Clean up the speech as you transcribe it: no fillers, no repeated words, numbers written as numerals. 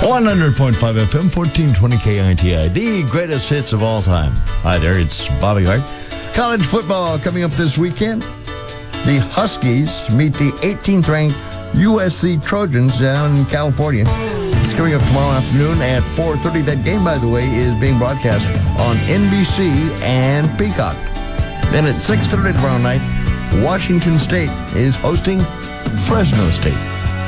100.5 FM, 1420 KITI, the greatest hits of all time. Hi there, it's Bobby Hart. College football coming up this weekend. The Huskies meet the 18th ranked USC Trojans down in California. It's coming up tomorrow afternoon at 4:30. That game, by the way, is being broadcast on NBC and Peacock. Then at 6:30 tomorrow night, Washington State is hosting Fresno State.